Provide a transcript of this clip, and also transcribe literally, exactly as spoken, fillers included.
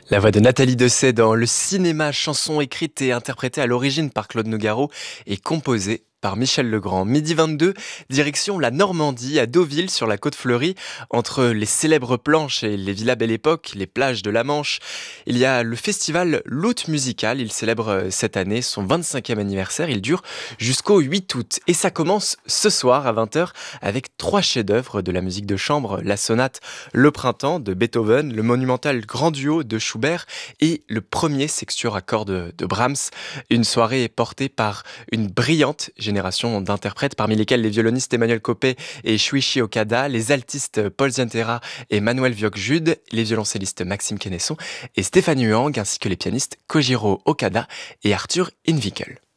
La voix de Nathalie Dessay dans le cinéma, chanson écrite et interprétée à l'origine par Claude Nougaro et composée par Michel Legrand. Midi vingt-deux, direction la Normandie, à Deauville, sur la côte fleurie, entre les célèbres planches et les villas Belle Époque, les plages de la Manche. Il y a le festival L'Hôte Musical. Il célèbre euh, cette année son vingt-cinquième anniversaire. Il dure jusqu'au huit août. Et ça commence ce soir à vingt heures avec trois chefs-d'œuvre de la musique de chambre, la sonate Le Printemps de Beethoven, le monumental Grand Duo de Schubert et le premier sextuor à cordes de Brahms. Une soirée portée par une brillante génération d'interprètes, parmi lesquels les violonistes Emmanuel Copé et Shuichi Okada, les altistes Paul Zientera et Manuel Viok-Jude, les violoncellistes Maxime Quenesson et Stéphane Huang, ainsi que les pianistes Kojiro Okada et Arthur Invikel.